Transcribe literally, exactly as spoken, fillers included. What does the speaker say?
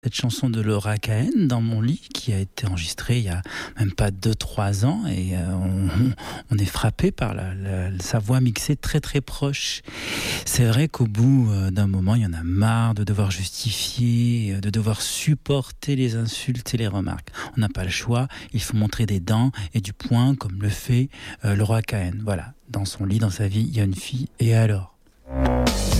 Cette chanson de Laura Cahen, Dans mon lit, qui a été enregistrée il y a même pas deux trois ans, et euh, on, on est frappé par la, la, sa voix mixée très très proche. C'est vrai qu'au bout euh, d'un moment, il y en a marre de devoir justifier, de devoir supporter les insultes et les remarques. On n'a pas le choix, il faut montrer des dents et du poing, comme le fait euh, Laura Cahen. Voilà, dans son lit, dans sa vie, il y a une fille, et alors ?